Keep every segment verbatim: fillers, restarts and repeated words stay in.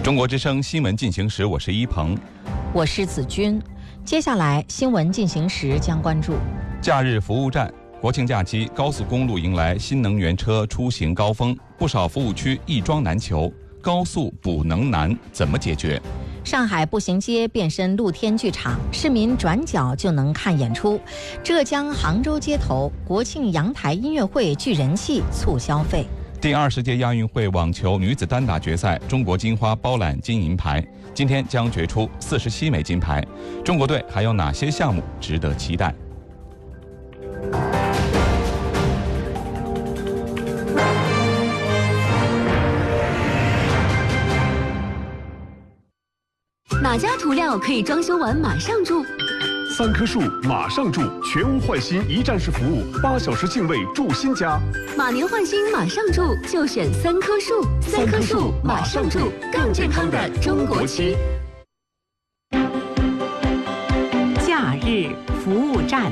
中国之声新闻进行时，我是一鹏， 我是子君。接下来新闻进行时将关注： 假日服务站，国庆假期高速公路迎来新能源车出行高峰，不少服务区一桩难求，高速补能难怎么解决？ 上海步行街变身露天剧场，市民转角就能看演出。浙江杭州街头国庆阳台音乐会聚人气促消费。 第二十届亚运会网球女子单打决赛，中国金花包揽金银牌，今天将决出四十七枚金牌。中国队还有哪些项目值得期待？ 哪家涂料可以装修完马上住？ 三棵树马上住，全屋换新一站式服务，八小时净位住新家。 马年换新马上住，就选三棵树。三棵树马上住，更健康的中国区。 假日服务站。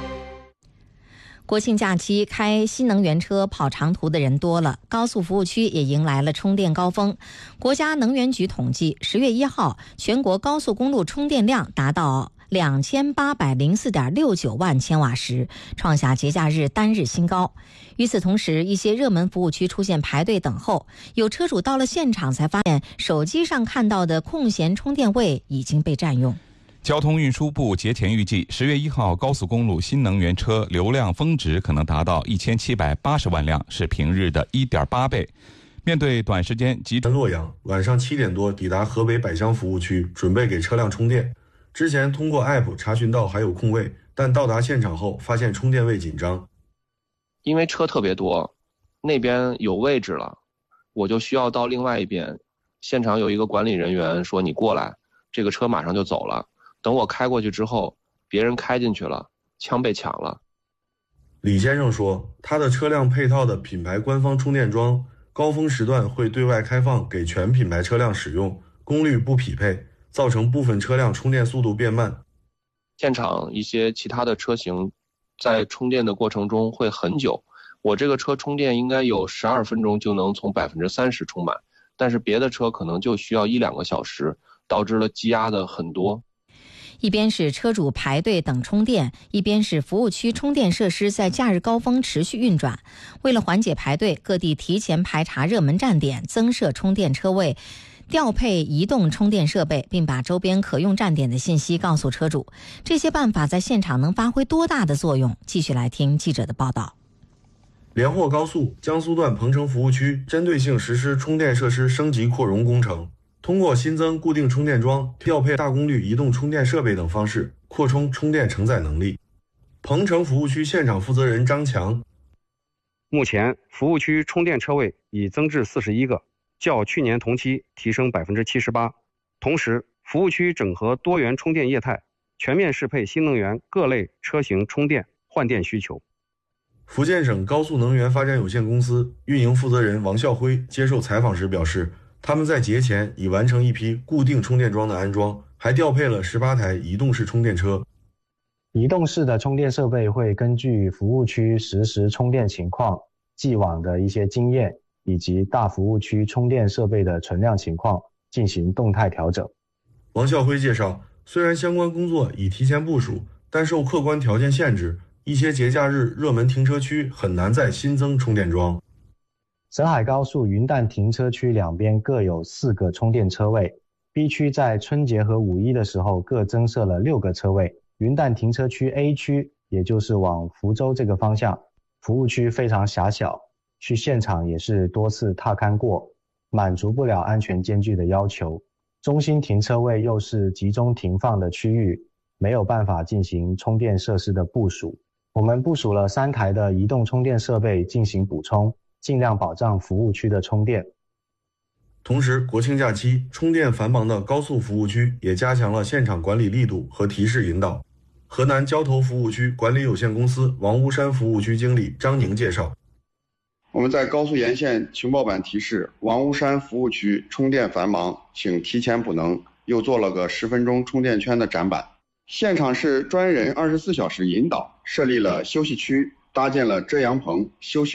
国庆假期开新能源车跑长途的人多了，高速服务区也迎来了充电高峰。国家能源局统计，十月一号全国高速公路充电量达到两千八百零四点六九万千瓦时，创下节假日单日新高。与此同时，一些热门服务区出现排队等候，有车主到了现场才发现，手机上看到的空闲充电位已经被占用。 交通运输部节前预计，十月一号高速公路新能源车流量峰值可能达到一千七百八十万辆，是平日的一点八倍。面对短时间集中， 洛阳晚上七点多抵达河北百乡服务区，准备给车辆充电。之前通过 A P P 查询到还有空位，但到达现场后发现充电位紧张。 因为车特别多，那边有位置了，我就需要到另外一边。现场有一个管理人员说：“你过来，这个车马上就走了。”等我开过去之后，别人开进去了，枪被抢了。 李先生说，他的车辆配套的品牌官方充电桩，高峰时段会对外开放给全品牌车辆使用，功率不匹配，造成部分车辆充电速度变慢。 现场一些其他的车型在充电的过程中会很久，我这个车充电应该有十二分钟就能从百分之三十充满，但是别的车可能就需要一两个小时，导致了积压的很多。 一边是车主排队等充电，一边是服务区充电设施在假日高峰持续运转。为了缓解排队，各地提前排查热门站点，增设充电车位，调配移动充电设备，并把周边可用站点的信息告诉车主。这些办法在现场能发挥多大的作用？继续来听记者的报道。 连霍高速江苏段彭城服务区针对性实施充电设施升级扩容工程，通过新增固定充电桩、调配大功率移动充电设备等方式扩充充电承载能力。彭城服务区现场负责人张强： 目前服务区充电车位已增至四十一个，较去年同期提升 百分之七十八。 同时，服务区整合多元充电业态，全面适配新能源各类车型充电换电需求。 福建省高速能源发展有限公司运营负责人王孝辉接受采访时表示，他们在节前已完成一批固定充电桩的安装，还调配了十八台移动式充电车。 移动式的充电设备会根据服务区实时充电情况、既往的一些经验以及大服务区充电设备的存量情况进行动态调整。 王孝辉介绍，虽然相关工作已提前部署，但受客观条件限制，一些节假日热门停车区很难再新增充电桩。 沈海高速云淡停车区两边各有四个充电车位， B 区在春节和五一的时候各增设了六个车位。云淡停车区 A 区，也就是往福州这个方向，服务区非常狭小，去现场也是多次踏勘过，满足不了安全间距的要求。中心停车位又是集中停放的区域，没有办法进行充电设施的部署。我们部署了三台的移动充电设备进行补充，尽量保障服务区的充电。 同时，国庆假期充电繁忙的高速服务区也加强了现场管理力度和提示引导。河南交投服务区管理有限公司王屋山服务区经理张宁介绍， 我们在高速沿线情报板提示王屋山服务区充电繁忙，请提前补能，又做了个十分钟充电圈的展板。现场是专人二十四小时引导，设立了休息区，搭建了遮阳棚、休息